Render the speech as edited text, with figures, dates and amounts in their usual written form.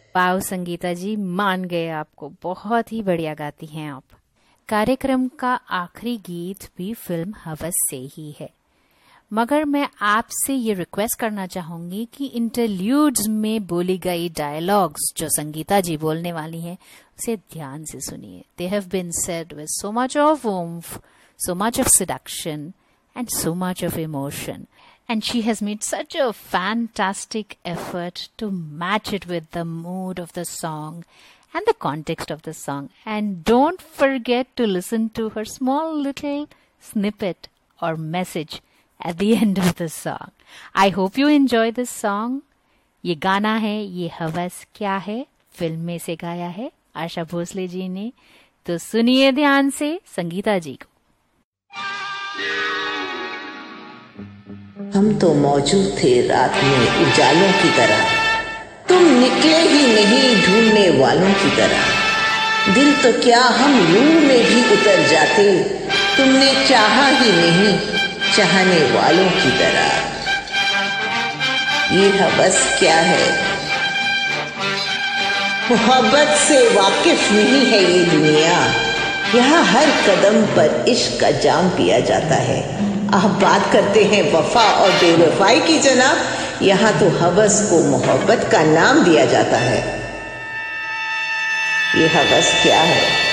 Wow Sangeeta जी, मान गए आपको, बहुत ही बढ़िया गाती हैं आप। कार्यक्रम का आखिरी गीत भी फिल्म हवस से ही है, मगर मैं आपसे ये रिक्वेस्ट करना चाहूंगी कि इंटरल्यूड्स में बोली गई डायलॉग्स जो संगीता जी बोलने वाली हैं उसे ध्यान से सुनिए। They have been said with so much of warmth, so much of seduction and so much of emotion, and she has made such a fantastic effort to match it with the mood of the song and the context of the song. And don't forget to listen to her small little snippet or message at the end of the song. I hope you enjoy this song. ये गाना है ये हवस क्या है, film में से गाया है आशा भोसले जी ने, तो सुनिए ध्यान से संगीता जी को। हम तो मौजूद थे रात में उजालों की तरह, तुम निकले ही नहीं ढूंढने वालों की तरह। दिल तो क्या हम लू में भी उतर जाते, तुमने चाहा ही नहीं चाहने वालों की तरह। ये हवस क्या है, मोहब्बत से वाकिफ नहीं है ये दुनिया। यहाँ हर कदम पर इश्क का जाम पिया जाता है। आप बात करते हैं वफा और बेवफाई की जनाब, यहाँ तो हवस को मोहब्बत का नाम दिया जाता है। ये हवस क्या है।